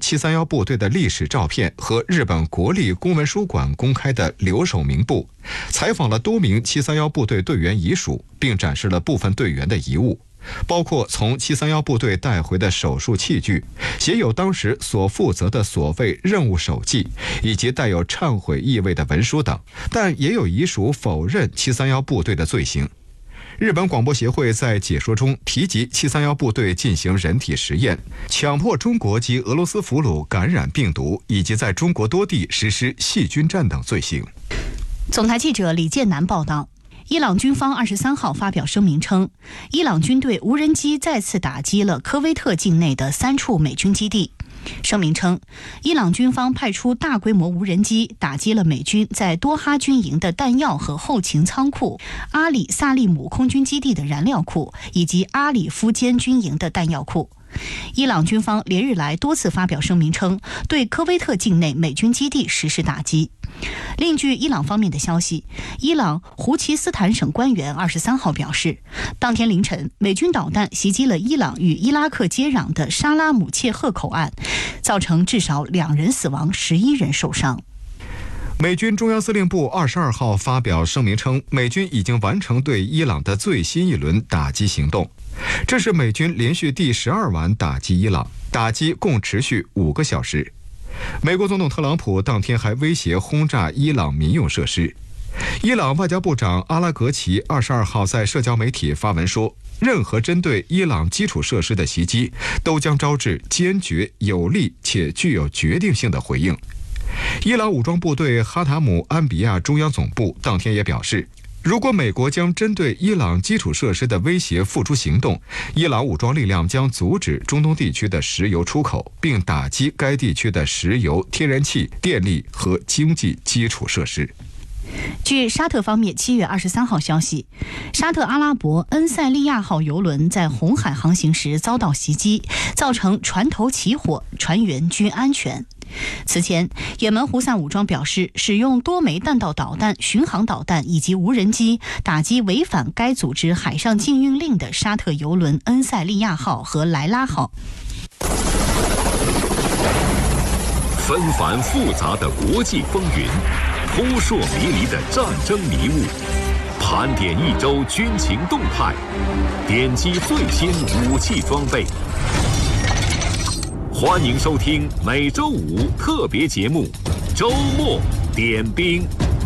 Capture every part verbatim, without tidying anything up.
七三一部队的历史照片和日本国立公文书馆公开的留守名簿，采访了多名七三一部队队员遗属，并展示了部分队员的遗物，包括从七三一部队带回的手术器具，写有当时所负责的所谓任务手记，以及带有忏悔意味的文书等，但也有遗属否认七三一部队的罪行。日本广播协会在解说中提及七三一部队进行人体实验，强迫中国及俄罗斯俘虏感染病毒，以及在中国多地实施细菌战等罪行。 总台记者李建南报道。伊朗军方二十三号发表声明称，伊朗军队无人机再次打击了科威特境内的三处美军基地。声明称，伊朗军方派出大规模无人机打击了美军在多哈军营的弹药和后勤仓库、阿里萨利姆空军基地的燃料库以及阿里夫坚军营的弹药库。伊朗军方连日来多次发表声明称，对科威特境内美军基地实施打击。另据伊朗方面的消息，伊朗胡奇斯坦省官员二十三号表示，当天凌晨，美军导弹袭击了伊朗与伊拉克接壤的沙拉姆切赫口岸，造成至少两人死亡，十一人受伤。 美军中央司令部二十二号发表声明称，美军已经完成对伊朗的最新一轮打击行动。这是美军连续第十二晚打击伊朗，打击共持续五个小时。美国总统特朗普当天还威胁轰炸伊朗民用设施。伊朗外交部长阿拉格齐二十二号在社交媒体发文说，任何针对伊朗基础设施的袭击都将招致坚决、有力且具有决定性的回应。伊朗武装部队哈塔姆安比亚中央总部当天也表示，如果美国将针对伊朗基础设施的威胁付诸行动，伊朗武装力量将阻止中东地区的石油出口，并打击该地区的石油、天然气、电力和经济基础设施。 据沙特方面七月二十三号消息，沙特阿拉伯恩塞利亚号邮轮在红海航行时遭到袭击，造成船头起火，船员均安全。此前，也门胡塞武装表示，使用多枚弹道导弹、巡航导弹以及无人机打击违反该组织海上禁运令的沙特邮轮恩塞利亚号和莱拉号。 纷繁复杂的国际风云，扑朔迷离的战争迷雾，盘点一周军情动态，点击最新武器装备。欢迎收听每周五特别节目《周末点兵》。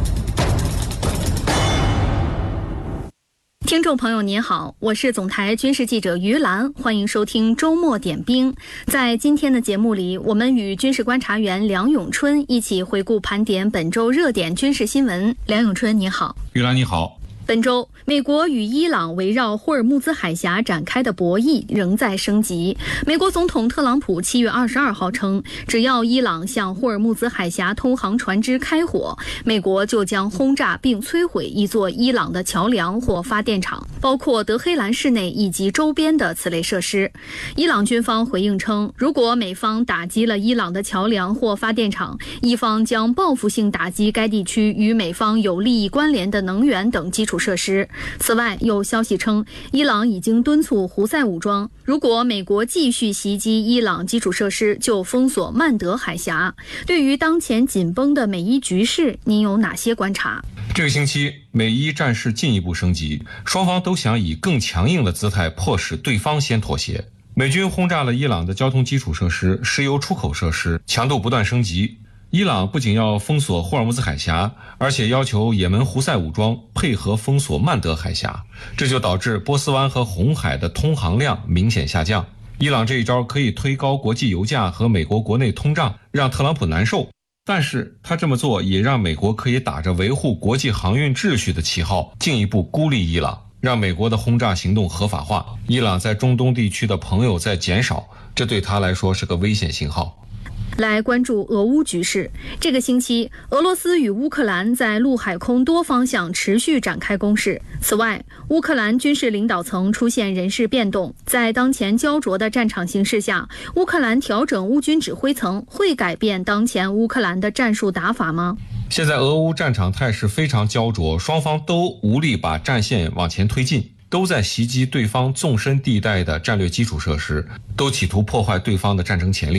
听众朋友您好，我是总台军事记者于兰，欢迎收听周末点兵。在今天的节目里，我们与军事观察员梁永春一起回顾盘点本周热点军事新闻。梁永春你好。 于兰你好。 本周，美国与伊朗围绕霍尔木兹海峡展开的博弈仍在升级。美国总统特朗普七月二十二号称，只要伊朗向霍尔木兹海峡通航船只开火，美国就将轰炸并摧毁一座伊朗的桥梁或发电厂，包括德黑兰市内以及周边的此类设施。伊朗军方回应称，如果美方打击了伊朗的桥梁或发电厂，伊方将报复性打击该地区与美方有利益关联的能源等基础设施。此外，有消息称，伊朗已经敦促胡塞武装，如果美国继续袭击伊朗基础设施，就封锁曼德海峡。对于当前紧绷的美伊局势，您有哪些观察？ 这个星期，美伊战事进一步升级，双方都想以更强硬的姿态迫使对方先妥协。美军轰炸了伊朗的交通基础设施、石油出口设施，强度不断升级。伊朗不仅要封锁霍尔木兹海峡，而且要求也门胡塞武装配合封锁曼德海峡，这就导致波斯湾和红海的通航量明显下降。伊朗这一招可以推高国际油价和美国国内通胀，让特朗普难受，但是他这么做也让美国可以打着维护国际航运秩序的旗号，进一步孤立伊朗，让美国的轰炸行动合法化。伊朗在中东地区的朋友在减少，这对他来说是个危险信号。 来关注俄乌局势。这个星期，俄罗斯与乌克兰在陆海空多方向持续展开攻势。此外，乌克兰军事领导层出现人事变动，在当前焦灼的战场形势下，乌克兰调整乌军指挥层会改变当前乌克兰的战术打法吗？ 现在俄乌战场态势非常焦灼，双方都无力把战线往前推进，都在袭击对方纵深地带的战略基础设施，都企图破坏对方的战争潜力。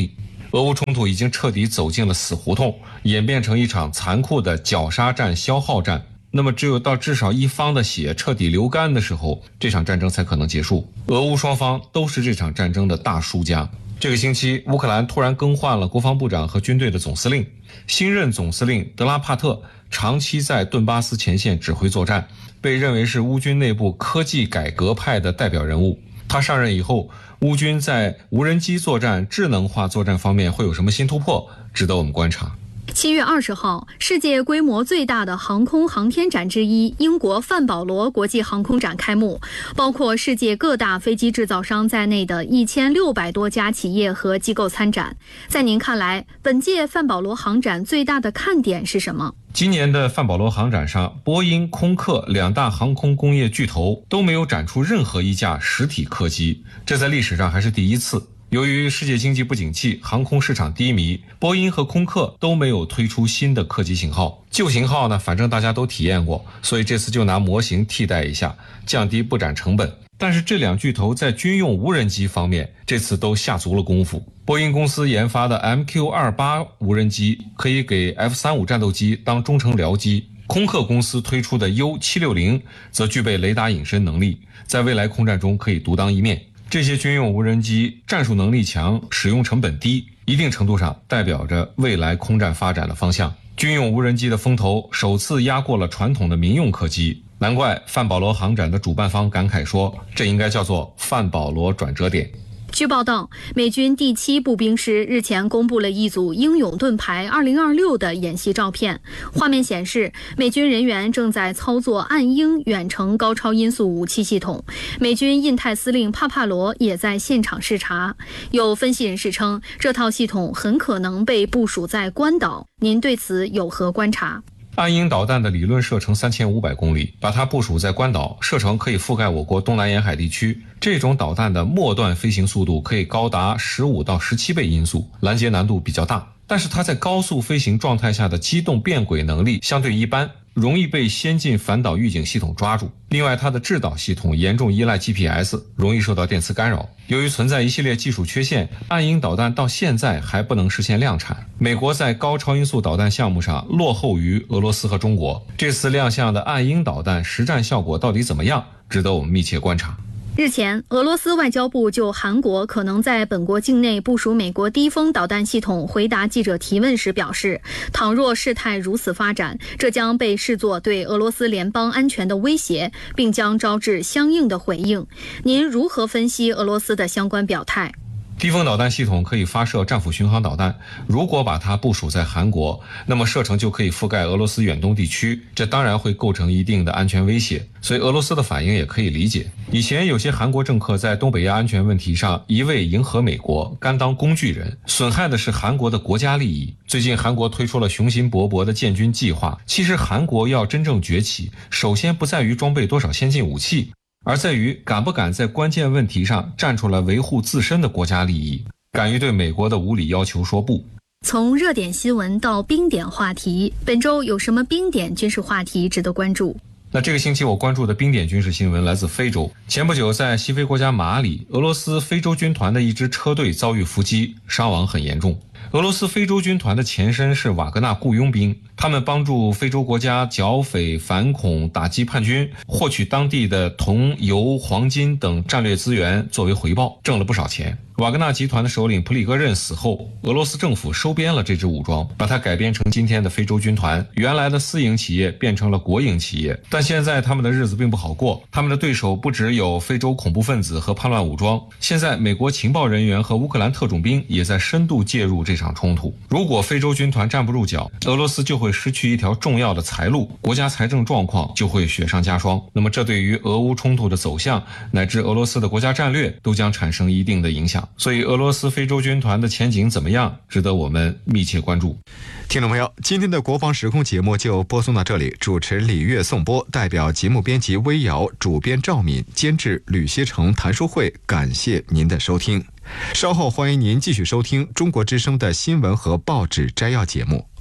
俄乌冲突已经彻底走进了死胡同，演变成一场残酷的绞杀战、消耗战。那么只有到至少一方的血彻底流干的时候，这场战争才可能结束。俄乌双方都是这场战争的大输家。这个星期，乌克兰突然更换了国防部长和军队的总司令，新任总司令德拉帕特长期在顿巴斯前线指挥作战，被认为是乌军内部科技改革派的代表人物。他上任以后，乌军在无人机作战、智能化作战方面会有什么新突破，值得我们观察。 七月二十号，世界规模最大的航空航天展之一——英国范保罗国际航空展开幕，包括世界各大飞机制造商在内的一千六百多家企业和机构参展。在您看来，本届范保罗航展最大的看点是什么？ 今年的范保罗航展上，波音、空客两大航空工业巨头都没有展出任何一架实体客机，这在历史上还是第一次。由于世界经济不景气，航空市场低迷，波音和空客都没有推出新的客机型号。旧型号呢，反正大家都体验过，所以这次就拿模型替代一下，降低布展成本。但是这两巨头在军用无人机方面，这次都下足了功夫。波音公司研发的 M Q 二十八 无人机可以给 F 三十五 战斗机当中程僚机，空客公司推出的 U 七六零 则具备雷达隐身能力，在未来空战中可以独当一面。这些军用无人机战术能力强，使用成本低，一定程度上代表着未来空战发展的方向。军用无人机的风头首次压过了传统的民用客机，难怪范保罗航展的主办方感慨说，这应该叫做范保罗转折点。 据报道，美军第七步兵师日前公布了一组英勇盾牌二零二六的演习照片。画面显示，美军人员正在操作暗鹰远程高超音速武器系统。美军印太司令帕帕罗也在现场视察。有分析人士称，这套系统很可能被部署在关岛。您对此有何观察？ 暗鹰导弹的理论射程三千五百公里，把它部署在关岛，射程可以覆盖我国东南沿海地区。这种导弹的末段飞行速度可以高达十五到十七倍音速，拦截难度比较大。但是它在高速飞行状态下的机动变轨能力相对一般，容易被先进反导预警系统抓住。另外，它的制导系统严重依赖 G P S， 容易受到电磁干扰。由于存在一系列技术缺陷，暗鹰导弹到现在还不能实现量产。美国在高超音速导弹项目上落后于俄罗斯和中国。这次亮相的暗鹰导弹实战效果到底怎么样，值得我们密切观察。 日前，俄罗斯外交部就韩国可能在本国境内部署美国低风导弹系统回答记者提问时表示，倘若事态如此发展，这将被视作对俄罗斯联邦安全的威胁，并将招致相应的回应。您如何分析俄罗斯的相关表态？ 低风导弹系统可以发射战斧巡航导弹，如果把它部署在韩国，那么射程就可以覆盖俄罗斯远东地区，这当然会构成一定的安全威胁，所以俄罗斯的反应也可以理解。以前有些韩国政客在东北亚安全问题上一味迎合美国，甘当工具人，损害的是韩国的国家利益。最近韩国推出了雄心勃勃的建军计划，其实韩国要真正崛起，首先不在于装备多少先进武器，而在于敢不敢在关键问题上站出来维护自身的国家利益，敢于对美国的无理要求说不。 从热点新闻到冰点话题，本周有什么冰点军事话题值得关注？ 那这个星期我关注的冰点军事新闻来自非洲。前不久，在西非国家马里，俄罗斯非洲军团的一支车队遭遇伏击，伤亡很严重。俄罗斯非洲军团的前身是瓦格纳雇佣兵，他们帮助非洲国家剿匪、反恐、打击叛军，获取当地的铜、油、黄金等战略资源作为回报，挣了不少钱。瓦格纳集团的首领普里戈任死后，俄罗斯政府收编了这支武装，把它改编成今天的非洲军团。原来的私营企业变成了国营企业，但现在他们的日子并不好过。他们的对手不只有非洲恐怖分子和叛乱武装，现在美国情报人员和乌克兰特种兵也在深度介入这场冲突。如果非洲军团站不住脚，俄罗斯就会失去一条重要的财路，国家财政状况就会雪上加霜。那么这对于俄乌冲突的走向乃至俄罗斯的国家战略都将产生一定的影响。所以俄罗斯非洲军团的前景怎么样，值得我们密切关注。 听众朋友，今天的国防时空节目就播送到这里，主持李月颂播，代表节目编辑微瑶，主编赵敏，监制吕锡成、谭淑慧，感谢您的收听。稍后欢迎您继续收听中国之声的新闻和报纸摘要节目。